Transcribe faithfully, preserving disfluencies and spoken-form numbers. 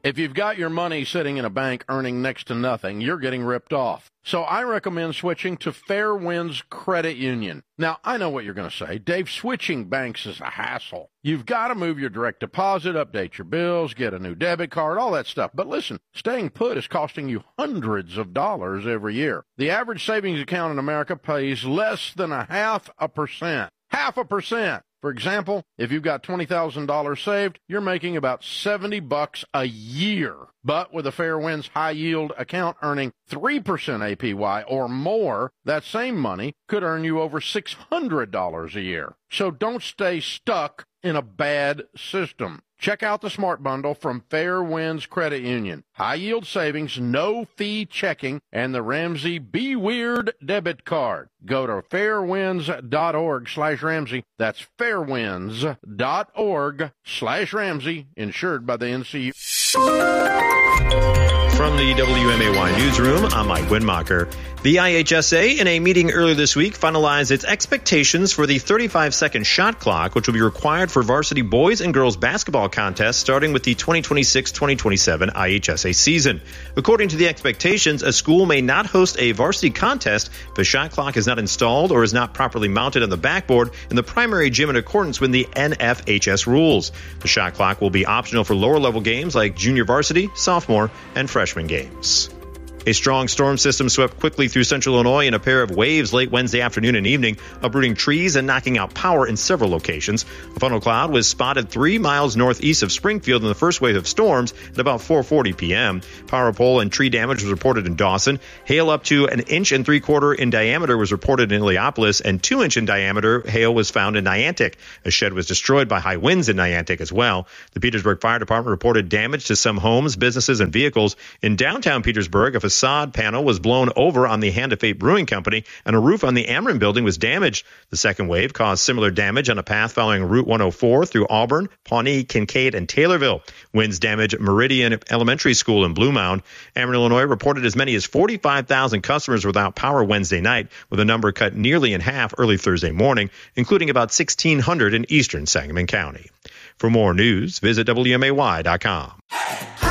If you've got your money sitting in a bank earning next to nothing, you're getting ripped off. So I recommend switching to Fairwinds Credit Union. Now, I know what you're going to say. Dave, switching banks is a hassle. You've got to move your direct deposit, update your bills, get a new debit card, all that stuff. But listen, staying put is costing you hundreds of dollars every year. The average savings account in America pays less than a half a percent. Half a percent. For example, if you've got twenty thousand dollars saved, you're making about seventy bucks a year. But with a Fairwinds high-yield account earning three percent A P Y or more, that same money could earn you over six hundred dollars a year. So don't stay stuck in a bad system. Check out the Smart Bundle from Fairwinds Credit Union. High-yield savings, no-fee checking, and the Ramsey Be Weird debit card. Go to fairwinds.org slash Ramsey. That's fairwinds.org slash Ramsey, insured by the N C U. From the W M A Y newsroom, I'm Mike Winmacher. The I H S A, in a meeting earlier this week, finalized its expectations for the thirty-five second shot clock, which will be required for varsity boys and girls basketball contests starting with the twenty twenty-six twenty twenty-seven I H S A season. According to the expectations, a school may not host a varsity contest if a shot clock is not installed or is not properly mounted on the backboard in the primary gym in accordance with the N F H S rules. The shot clock will be optional for lower-level games like junior varsity, sophomore, and freshman games. A strong storm system swept quickly through central Illinois in a pair of waves late Wednesday afternoon and evening, uprooting trees and knocking out power in several locations. A funnel cloud was spotted three miles northeast of Springfield in the first wave of storms at about four forty p.m. Power pole and tree damage was reported in Dawson. Hail up to an inch and three-quarter in diameter was reported in Illiopolis, and two-inch in diameter hail was found in Niantic. A shed was destroyed by high winds in Niantic as well. The Petersburg Fire Department reported damage to some homes, businesses, and vehicles. In downtown Petersburg, a facade panel was blown over on the Hand of Fate Brewing Company, and a roof on the Ameren building was damaged. The second wave caused similar damage on a path following Route one oh four through Auburn, Pawnee, Kincaid, and Taylorville. Winds damaged Meridian Elementary School in Blue Mound. Ameren, Illinois reported as many as forty-five thousand customers without power Wednesday night, with a number cut nearly in half early Thursday morning, including about sixteen hundred in eastern Sangamon County. For more news, visit W M A Y dot com.